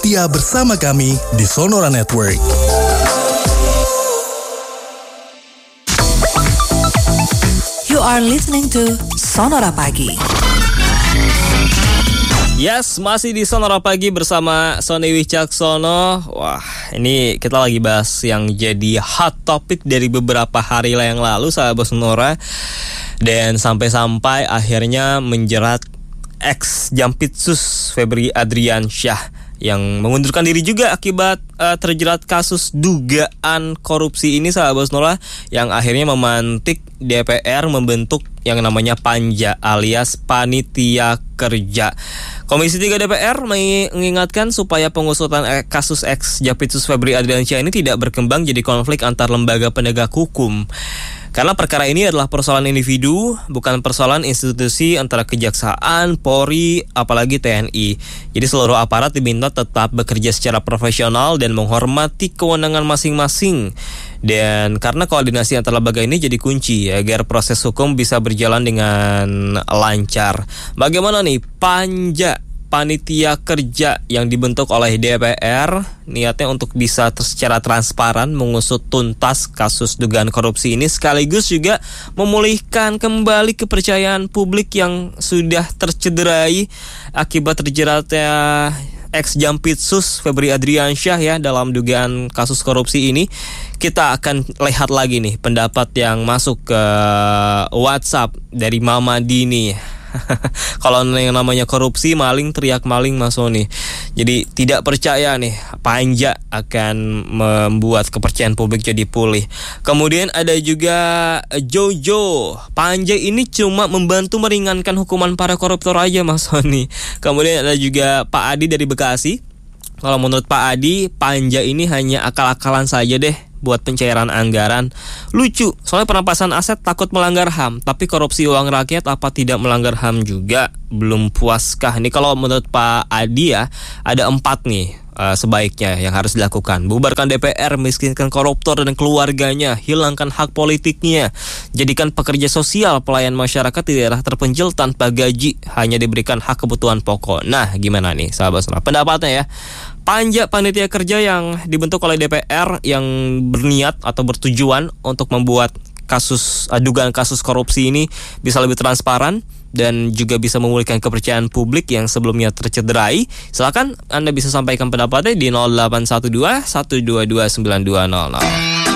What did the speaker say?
setia bersama kami di Sonora Network. You are listening to Sonora Pagi. Yes, masih di Sonora Pagi bersama Sony Wicaksono. Wah, ini kita lagi bahas yang jadi hot topic dari beberapa hari yang lalu, sahabat Sonora. Dan sampai-sampai akhirnya menjerat ex-Jampitsus Febri Adriansyah yang mengundurkan diri juga akibat terjerat kasus dugaan korupsi ini, sahabat Sonora, yang akhirnya memantik DPR membentuk yang namanya Panja alias Panitia Kerja. Komisi 3 DPR mengingatkan supaya pengusutan kasus ex-Jampitsus Febri Adriansyah ini tidak berkembang jadi konflik antar lembaga penegak hukum. Karena perkara ini adalah persoalan individu, bukan persoalan institusi antara Kejaksaan, Polri, apalagi TNI. Jadi seluruh aparat diminta tetap bekerja secara profesional dan menghormati kewenangan masing-masing. Dan karena koordinasi antar lembaga ini jadi kunci agar proses hukum bisa berjalan dengan lancar. Bagaimana nih Panitia Kerja yang dibentuk oleh DPR niatnya untuk bisa secara transparan mengusut tuntas kasus dugaan korupsi ini, sekaligus juga memulihkan kembali kepercayaan publik yang sudah tercederai akibat terjeratnya ex-Jampitsus Febri Adriansyah ya dalam dugaan kasus korupsi ini. Kita akan lihat lagi nih pendapat yang masuk ke WhatsApp dari Mama Dini. Kalau yang namanya korupsi, maling teriak maling, Mas Sony. Jadi tidak percaya nih Panja akan membuat kepercayaan publik jadi pulih. Kemudian ada juga Jojo, Panja ini cuma membantu meringankan hukuman para koruptor aja, Mas Sony. Kemudian ada juga Pak Adi dari Bekasi. Kalau menurut Pak Adi, Panja ini hanya akal-akalan saja deh buat pencairan anggaran. Lucu, soalnya perampasan aset takut melanggar HAM, tapi korupsi uang rakyat apa tidak melanggar HAM juga? Belum puaskah? Ini kalau menurut Pak Adi ya, ada 4 nih sebaiknya yang harus dilakukan. Bubarkan DPR, miskinkan koruptor dan keluarganya, hilangkan hak politiknya, jadikan pekerja sosial pelayan masyarakat di daerah terpencil tanpa gaji, hanya diberikan hak kebutuhan pokok. Nah, gimana nih sahabat semua pendapatnya ya? Panitia Kerja yang dibentuk oleh DPR yang berniat atau bertujuan untuk membuat dugaan kasus korupsi ini bisa lebih transparan dan juga bisa memulihkan kepercayaan publik yang sebelumnya tercederai. Silakan Anda bisa sampaikan pendapatnya di 0812 122 9200.